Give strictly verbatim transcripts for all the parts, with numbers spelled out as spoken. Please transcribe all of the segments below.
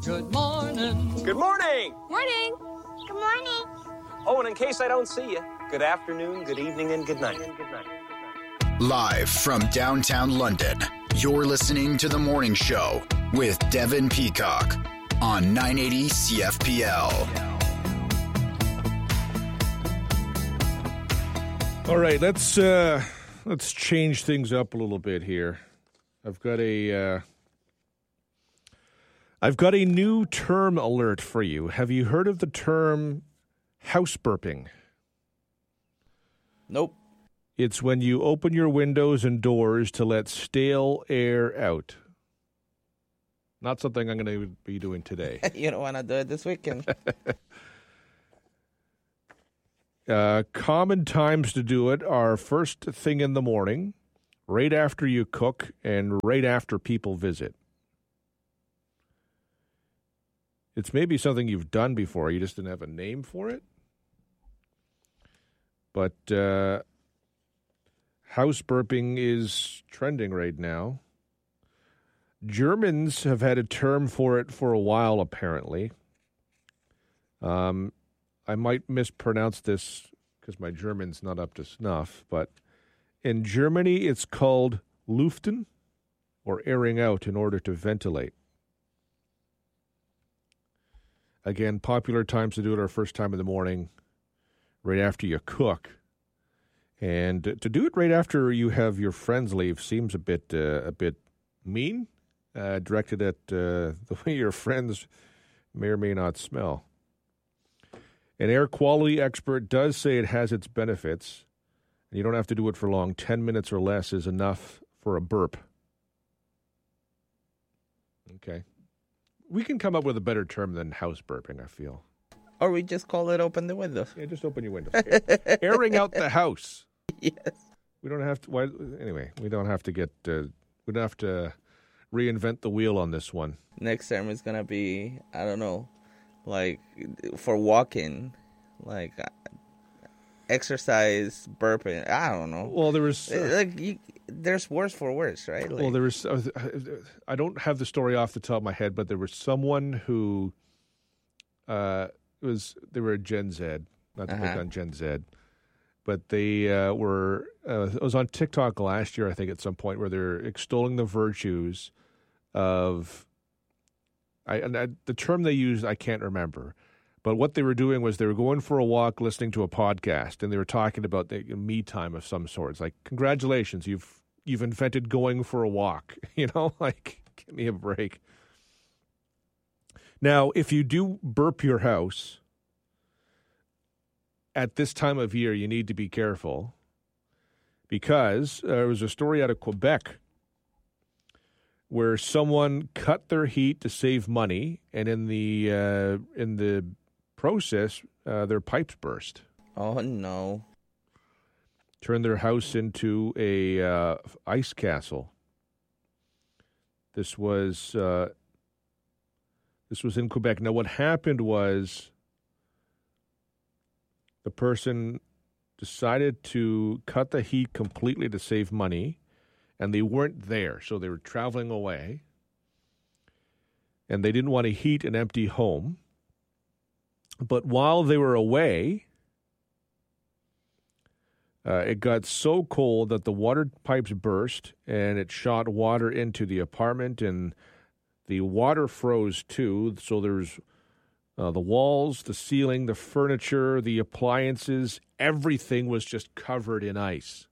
Good morning. Good morning. Morning. Good morning. Oh, and in case I don't see you, good afternoon, good evening, and good night. Good night. Live from downtown London, you're listening to The Morning Show with Devin Peacock on nine eighty C F P L. All right, let's uh, let's change things up a little bit here. I've got a uh, I've got a new term alert for you. Have you heard of the term house burping? Nope. It's when you open your windows and doors to let stale air out. Not something I'm going to be doing today. You don't want to do it this weekend. uh, common times to do it are first thing in the morning, right after you cook, and right after people visit. It's maybe something you've done before. You just didn't have a name for it. But uh, house burping is trending right now. Germans have had a term for it for a while, apparently. Um, I might mispronounce this because my German's not up to snuff, but in Germany it's called Luften, or airing out in order to ventilate. Again, popular times to do it are first time in the morning, right after you cook. And to do it right after you have your friends leave seems a bit uh, a bit mean, uh, directed at uh, the way your friends may or may not smell. An air quality expert does say it has its benefits, and you don't have to do it for long. Ten minutes or less is enough for a burp. Okay. We can come up with a better term than house burping, I feel. Or we just call it open the windows. Yeah, just open your windows. Airing out the house. Yes. We don't have to. Why, anyway, we don't have to get. Uh, we don't have to reinvent the wheel on this one. Next term is gonna be, I don't know, like for walking, like uh, exercise, burping. I don't know. Well, there was uh, like you, there's words for words, right? Like, well, there was. Uh, I don't have the story off the top of my head, but there was someone who. Uh, it was they were a Gen Z, not to Uh-huh. pick on Gen Z. But they uh, were, uh, it was on TikTok last year, I think, at some point, where they're extolling the virtues of, I, and I, the term they used, I can't remember. But what they were doing was they were going for a walk, listening to a podcast, and they were talking about the me time of some sort. It's like, congratulations, you've you've invented going for a walk. You know, like, give me a break. Now, if you do burp your house, at this time of year, you need to be careful because uh, there was a story out of Quebec where someone cut their heat to save money, and in the uh, in the process, uh, their pipes burst. oh no. Turned their house into a uh, ice castle. This was uh, this was in Quebec. Now, what happened was, the person decided to cut the heat completely to save money, and they weren't there, so they were traveling away, and they didn't want to heat an empty home. But while they were away, uh, it got so cold that the water pipes burst, and it shot water into the apartment, and the water froze too, so there's Uh, the walls, the ceiling, the furniture, the appliances, everything was just covered in ice.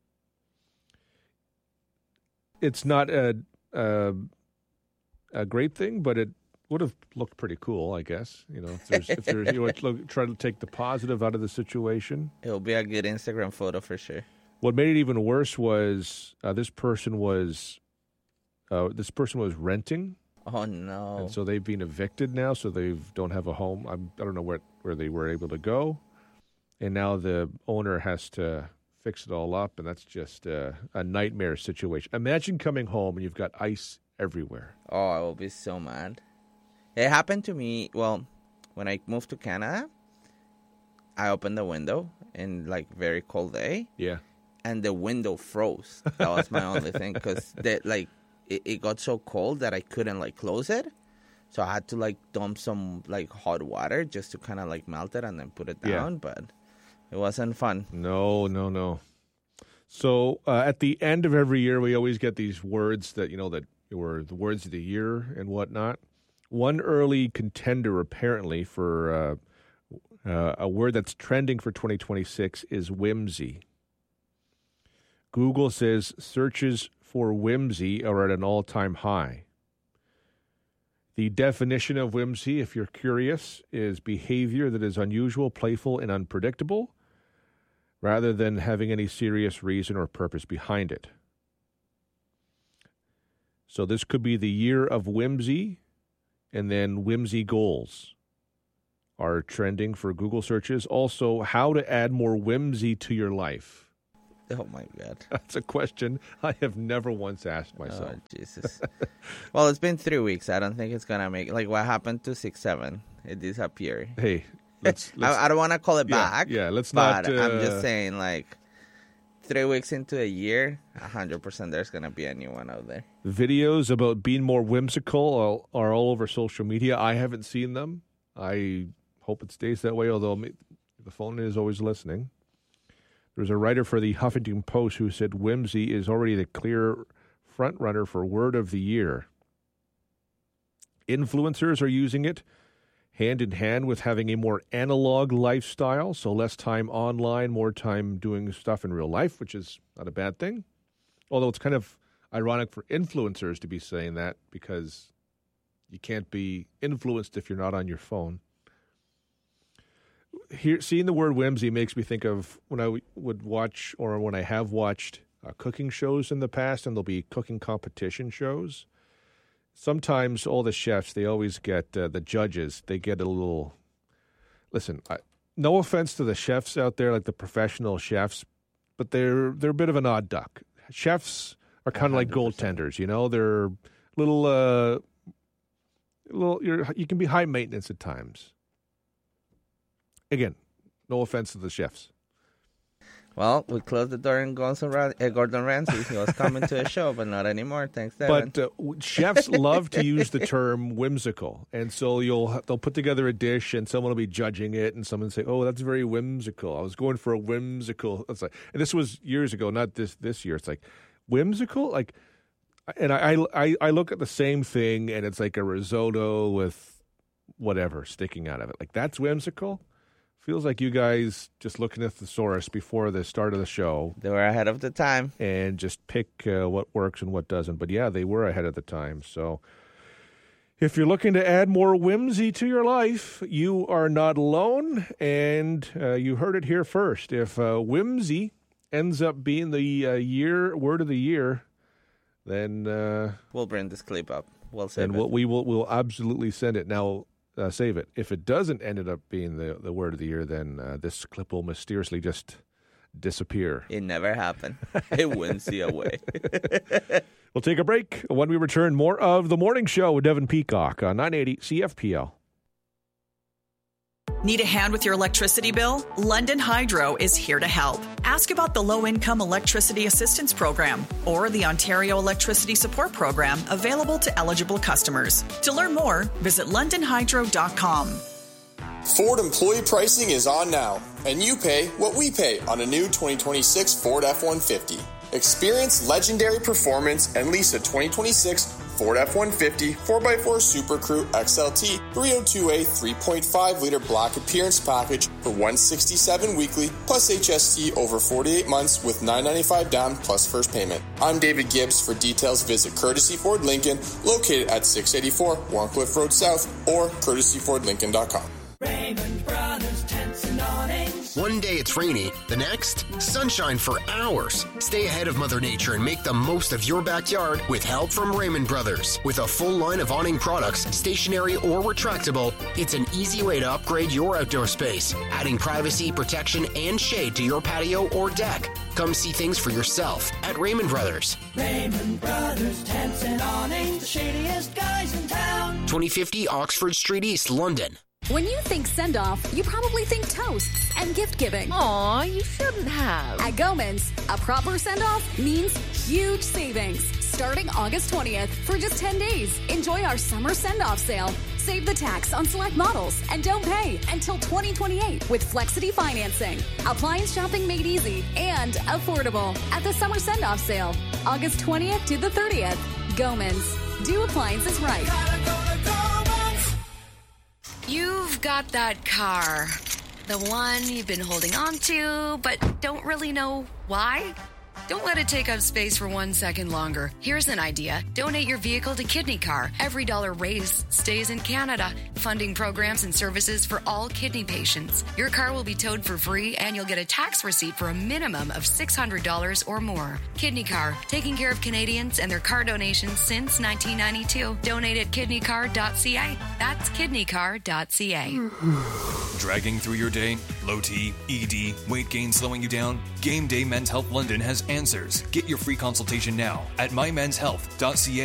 It's not a, a, a great thing, but it would have looked pretty cool, I guess. You know, if there's, if there's you know, look, try to take the positive out of the situation. It'll be a good Instagram photo for sure. What made it even worse was uh, this person was uh, this person was renting. Oh no! And so they've been evicted now, so they don't have a home. I'm, I don't know where where they were able to go, and now the owner has to fix it all up, and that's just uh, a nightmare situation. Imagine coming home and you've got ice everywhere. Oh, I will be so mad. It happened to me. Well, when I moved to Canada, I opened the window in like very cold day. Yeah, and the window froze. That was my only thing because that like. It, it got so cold that I couldn't like close it, So I had to like dump some like hot water just to kind of like melt it and then put it down. Yeah. But it wasn't fun. No, no, no. So uh, at the end of every year, we always get these words that, you know, that were the words of the year and whatnot. One early contender, apparently, for uh, uh, a word that's trending for twenty twenty-six is whimsy. Google says searches for whimsy are at an all-time high. The definition of whimsy, if you're curious, is behavior that is unusual, playful, and unpredictable, rather than having any serious reason or purpose behind it. So this could be the year of whimsy, and then whimsy goals are trending for Google searches. Also, how to add more whimsy to your life. Oh, my God. That's a question I have never once asked myself. Oh, Jesus. Well, it's been three weeks. I don't think it's going to make... Like, what happened to six seven? It disappeared. Hey, let's... let's I, I don't want to call it yeah, back. Yeah, let's but not... Uh, I'm just saying, like, three weeks into a year, one hundred percent there's going to be a new one out there. Videos about being more whimsical are, are all over social media. I haven't seen them. I hope it stays that way, although the phone is always listening. There's a writer for the Huffington Post who said whimsy is already the clear front-runner for word of the year. Influencers are using it hand-in-hand with having a more analog lifestyle, so less time online, more time doing stuff in real life, which is not a bad thing. Although it's kind of ironic for influencers to be saying that because you can't be influenced if you're not on your phone. Here, seeing the word whimsy makes me think of when I would watch, or when I have watched uh, cooking shows in the past, and there'll be cooking competition shows. Sometimes all the chefs, they always get, uh, the judges, they get a little, listen, I, no offense to the chefs out there, like the professional chefs, but they're they're a bit of an odd duck. Chefs are kind of like goaltenders, you know? They're little, uh, little. You're, you can be high maintenance at times. Again, no offense to the chefs. Well, we closed the door and Gordon Ramsay. He was coming to a show, but not anymore. Thanks, Devin. But uh, chefs love to use the term whimsical. And so you'll they'll put together a dish and someone will be judging it and someone will say, oh, that's very whimsical. I was going for a whimsical. It's like, and this was years ago, not this this year. It's like, whimsical? Like, and I, I, I look at the same thing and it's like a risotto with whatever sticking out of it. Like, that's whimsical? Feels like you guys just looking at the thesaurus before the start of the show. They were ahead of the time. And just pick uh, what works and what doesn't. But yeah, they were ahead of the time. So if you're looking to add more whimsy to your life, you are not alone. And uh, you heard it here first. If uh, whimsy ends up being the uh, year word of the year, then... Uh, we'll bring this clip up. We'll save and it. We'll, we will we'll absolutely send it. Now... Uh, save it. If it doesn't end up being the, the word of the year, then uh, this clip will mysteriously just disappear. It never happened. It whimsy away. We'll take a break. When we return, more of The Morning Show with Devin Peacock on nine eighty C F P L. Need a hand with your electricity bill? London Hydro is here to help. Ask about the Low-Income Electricity Assistance Program or the Ontario Electricity Support Program available to eligible customers. To learn more, visit london hydro dot com. Ford employee pricing is on now, and you pay what we pay on a new twenty twenty-six Ford F one fifty. Experience legendary performance and lease a twenty twenty-six Ford F one fifty four by four Super Crew X L T three oh two A three point five liter black appearance package for one hundred sixty-seven dollars weekly plus H S T over forty-eight months with nine hundred ninety-five dollars down plus first payment. I'm David Gibbs. For details, visit Courtesy Ford Lincoln, located at six eighty-four Warncliffe Road South, or courtesy ford lincoln dot com. Raymond Brothers Tents and Awnings. One day it's rainy, the next, sunshine for hours. Stay ahead of Mother Nature and make the most of your backyard with help from Raymond Brothers. With a full line of awning products, stationary or retractable, it's an easy way to upgrade your outdoor space, adding privacy, protection, and shade to your patio or deck. Come see things for yourself at Raymond Brothers. Raymond Brothers Tents and Awnings, the shadiest guys in town. twenty fifty Oxford Street East, London. When you think send-off, you probably think toasts and gift-giving. Aw, you shouldn't have. At Goman's, a proper send-off means huge savings. Starting August twentieth for just ten days. Enjoy our summer send-off sale. Save the tax on select models and don't pay until twenty twenty-eight with Flexity financing. Appliance shopping made easy and affordable at the summer send-off sale. August twentieth to the thirtieth. Gomans. Do appliances right. You've got that car. The one you've been holding on to, but don't really know why? Don't let it take up space for one second longer. Here's an idea. Donate your vehicle to Kidney Car. Every dollar raised stays in Canada, funding programs and services for all kidney patients. Your car will be towed for free, and you'll get a tax receipt for a minimum of six hundred dollars or more. Kidney Car, taking care of Canadians and their car donations since nineteen ninety-two. Donate at kidney car dot c a. That's kidney car dot c a. Dragging through your day? Low T, E D, weight gain slowing you down? Game Day Men's Health London has answers. Get your free consultation now at my mens health dot c a.